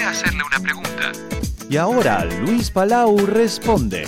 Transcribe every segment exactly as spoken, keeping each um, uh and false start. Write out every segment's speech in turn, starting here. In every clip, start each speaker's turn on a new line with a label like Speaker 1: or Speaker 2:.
Speaker 1: desea hacerle una pregunta.
Speaker 2: Y ahora Luis Palau responde.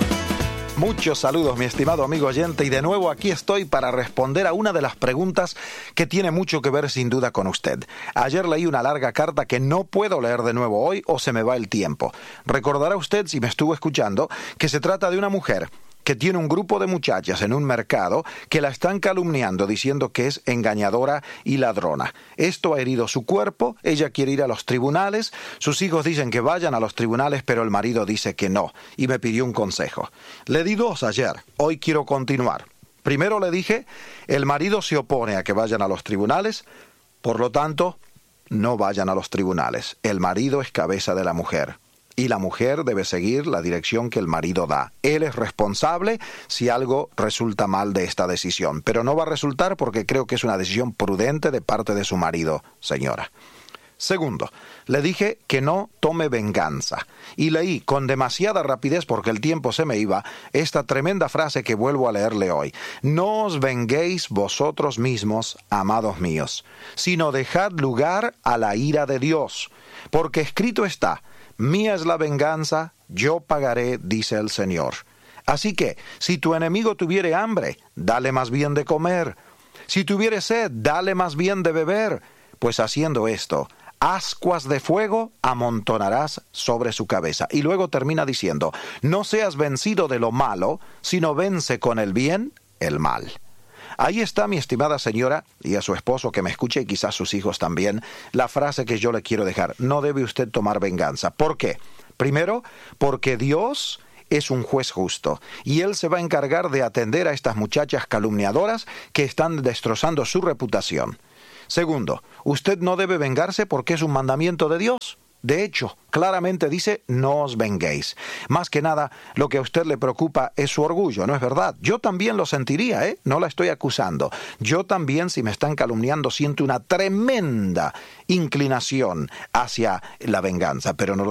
Speaker 3: Muchos saludos, mi estimado amigo oyente, y de nuevo aquí estoy para responder a una de las preguntas que tiene mucho que ver sin duda con usted. Ayer leí una larga carta que no puedo leer de nuevo hoy o se me va el tiempo. Recordará usted, si me estuvo escuchando, que se trata de una mujer que tiene un grupo de muchachas en un mercado que la están calumniando diciendo que es engañadora y ladrona. Esto ha herido su cuerpo, ella quiere ir a los tribunales, sus hijos dicen que vayan a los tribunales, pero el marido dice que no, y me pidió un consejo. Le di dos ayer, hoy quiero continuar. Primero le dije, el marido se opone a que vayan a los tribunales, por lo tanto, no vayan a los tribunales. El marido es cabeza de la mujer. Y la mujer debe seguir la dirección que el marido da. Él es responsable si algo resulta mal de esta decisión. Pero no va a resultar porque creo que es una decisión prudente de parte de su marido, señora. Segundo, le dije que no tome venganza. Y leí con demasiada rapidez, porque el tiempo se me iba, esta tremenda frase que vuelvo a leerle hoy. No os venguéis vosotros mismos, amados míos, sino dejad lugar a la ira de Dios. Porque escrito está, mía es la venganza, yo pagaré, dice el Señor. Así que, si tu enemigo tuviere hambre, dale más bien de comer. Si tuviere sed, dale más bien de beber. Pues haciendo esto, ascuas de fuego amontonarás sobre su cabeza. Y luego termina diciendo, no seas vencido de lo malo, sino vence con el bien el mal. Ahí está, mi estimada señora, y a su esposo que me escuche, y quizás sus hijos también, la frase que yo le quiero dejar. No debe usted tomar venganza. ¿Por qué? Primero, porque Dios es un juez justo, y Él se va a encargar de atender a estas muchachas calumniadoras que están destrozando su reputación. Segundo, usted no debe vengarse porque es un mandamiento de Dios. De hecho, claramente dice, no os venguéis. Más que nada, lo que a usted le preocupa es su orgullo, ¿no es verdad? Yo también lo sentiría, ¿eh? No la estoy acusando. Yo también, si me están calumniando, siento una tremenda inclinación hacia la venganza, pero no lo